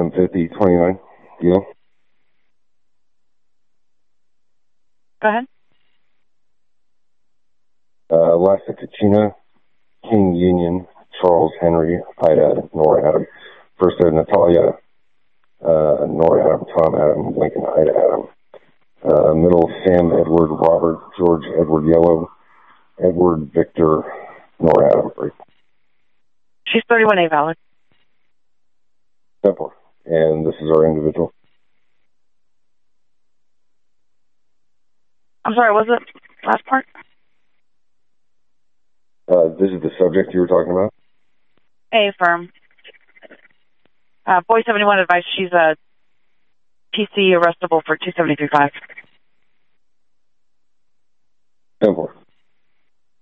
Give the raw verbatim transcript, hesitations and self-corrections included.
M fifty twenty-nine. Deal. Go ahead. Uh, Lasta Kachina, King Union, Charles Henry, Ida, Nora Adam. First Ed Natalia, uh, Nora Adam, Tom Adam, Lincoln, Ida Adam. Uh, middle Sam Edward, Robert, George Edward Yellow, Edward Victor, Nora Adam. Break. She's thirty-one A valid. Simple. And this is our individual. I'm sorry, what was the last part? Uh, this is the subject you were talking about? A firm. Uh, Boy seventy-one advice, she's a P C arrestable for two seventy-three five. Simple.